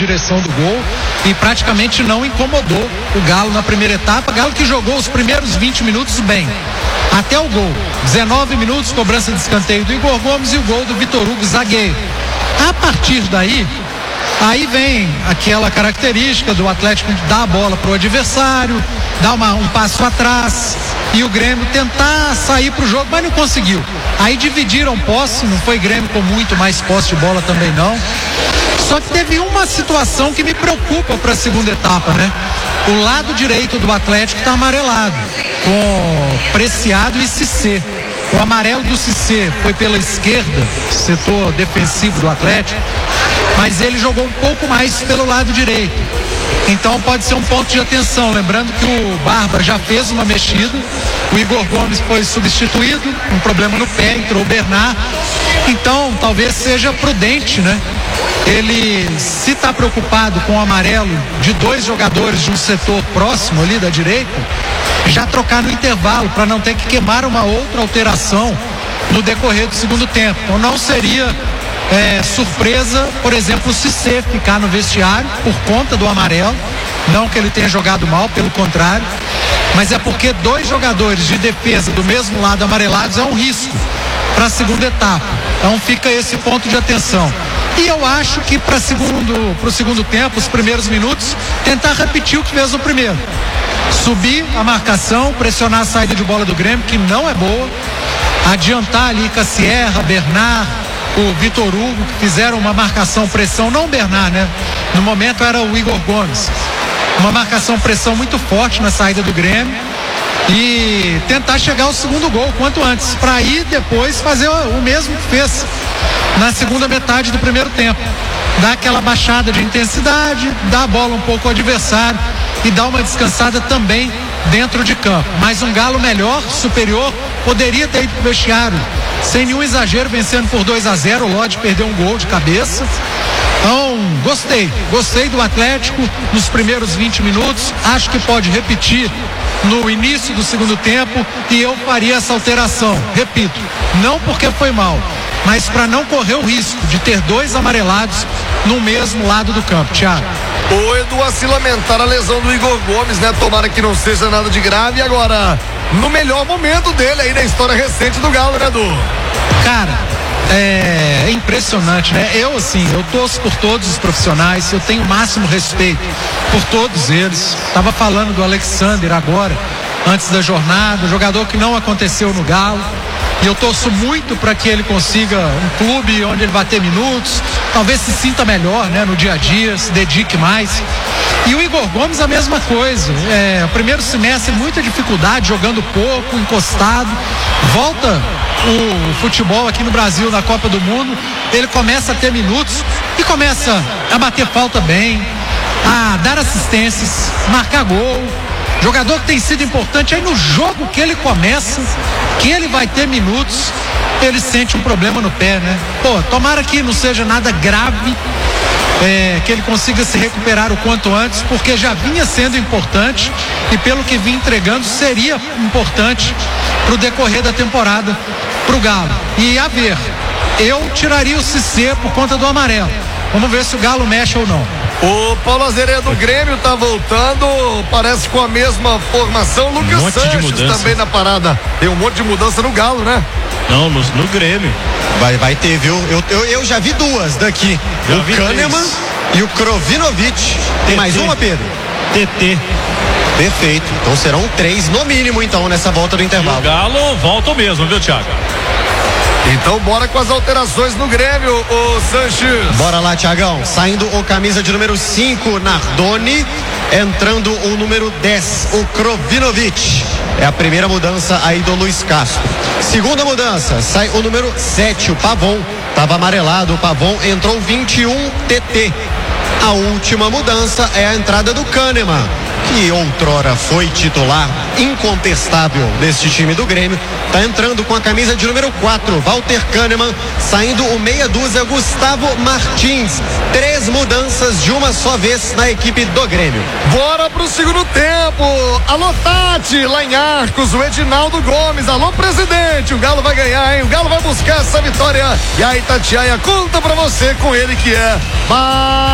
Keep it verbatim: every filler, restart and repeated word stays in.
direção do gol e praticamente não incomodou o Galo na primeira etapa. Galo que jogou os primeiros vinte minutos bem, até o gol. dezenove minutos, cobrança de escanteio do Igor Gomes e o gol do Vitor Hugo, zagueiro. A partir daí, aí vem aquela característica do Atlético de dar a bola para o adversário, dar uma, um passo atrás e o Grêmio tentar sair para o jogo, mas não conseguiu. Aí dividiram posse, não foi Grêmio com muito mais posse de bola também não. Só que teve uma situação que me preocupa para a segunda etapa, né? O lado direito do Atlético está amarelado, com Preciado e Cissé. O amarelo do Cissé foi pela esquerda, setor defensivo do Atlético, mas ele jogou um pouco mais pelo lado direito. Então pode ser um ponto de atenção, lembrando que o Barba já fez uma mexida, o Igor Gomes foi substituído, um problema no pé, entrou o Bernard. Então talvez seja prudente, né? Ele, se está preocupado com o amarelo de dois jogadores de um setor próximo ali da direita, já trocar no intervalo para não ter que queimar uma outra alteração no decorrer do segundo tempo. Então não seria é, surpresa, por exemplo, o Cissé ficar no vestiário por conta do amarelo, não que ele tenha jogado mal, pelo contrário, mas é porque dois jogadores de defesa do mesmo lado amarelados é um risco para a segunda etapa. Então fica esse ponto de atenção. E eu acho que para segundo, pro segundo tempo, os primeiros minutos, tentar repetir o que fez no primeiro. Subir a marcação, pressionar a saída de bola do Grêmio, que não é boa. Adiantar ali com a Sierra, Bernard, o Vitor Hugo, que fizeram uma marcação pressão, não o Bernard, né? No momento era o Igor Gomes. Uma marcação pressão muito forte na saída do Grêmio. E tentar chegar ao segundo gol quanto antes, para aí depois fazer o mesmo que fez na segunda metade do primeiro tempo. Dar aquela baixada de intensidade, dar a bola um pouco ao adversário e dar uma descansada também dentro de campo. Mas um Galo melhor, superior, poderia ter ido pro vestiário sem nenhum exagero, vencendo por dois a zero. O Lodge perdeu um gol de cabeça. Então, gostei, gostei do Atlético nos primeiros vinte minutos, acho que pode repetir no início do segundo tempo e eu faria essa alteração, repito, não porque foi mal, mas para não correr o risco de ter dois amarelados no mesmo lado do campo. Thiago. O Edu, a se lamentar a lesão do Igor Gomes, né? Tomara que não seja nada de grave. E agora, no melhor momento dele aí na história recente do Galo, né, Edu? Cara, é impressionante, né? Eu, assim, eu torço por todos os profissionais, eu tenho o máximo respeito por todos eles. Tava falando do Alexander agora, antes da jornada, jogador que não aconteceu no Galo. E eu torço muito para que ele consiga um clube onde ele vai ter minutos, talvez se sinta melhor, né, no dia a dia, se dedique mais. E o Igor Gomes a mesma coisa. É, o primeiro semestre, muita dificuldade, jogando pouco, encostado. Volta o futebol aqui no Brasil, na Copa do Mundo, ele começa a ter minutos e começa a bater falta bem, a dar assistências, marcar gol. Jogador que tem sido importante, aí no jogo que ele começa, que ele vai ter minutos, ele sente um problema no pé, né? Pô, tomara que não seja nada grave, é, que ele consiga se recuperar o quanto antes, porque já vinha sendo importante e pelo que vinha entregando seria importante pro decorrer da temporada pro Galo. E a ver, eu tiraria o Cissé por conta do amarelo. Vamos ver se o Galo mexe ou não. O Paulo Azeredo do Grêmio tá voltando, parece com a mesma formação. Lucas um monte Sanches de também na parada. Tem um monte de mudança no Galo, né? Não, no, no Grêmio. Vai, vai ter, viu? Eu, eu, eu já vi duas daqui. Já o Kahneman e o Krovinovic. Tem mais uma, Pedro? T T. Perfeito. Então serão três no mínimo, então, nessa volta do intervalo. O Galo volta mesmo, viu, Thiago? Então bora com as alterações no Grêmio, o Sanches. Bora lá, Thiagão. Saindo o camisa de número cinco, Nardoni. Entrando o número dez, o Krovinovic. É a primeira mudança aí do Luiz Castro. Segunda mudança, sai o número sete, o Pavon. Tava amarelado, o Pavon entrou vinte e um, T T. A última mudança é a entrada do Kahneman, que outrora foi titular incontestável deste time do Grêmio. Tá entrando com a camisa de número quatro, Walter Kahneman. Saindo o meia dúzia, Gustavo Martins. Três mudanças de uma só vez na equipe do Grêmio. Bora pro segundo tempo. Alô, Tati, lá em Arcos, o Edinaldo Gomes. Alô, presidente, o Galo vai ganhar, hein? O Galo vai buscar essa vitória. E aí, Tatiaia, conta pra você com ele que é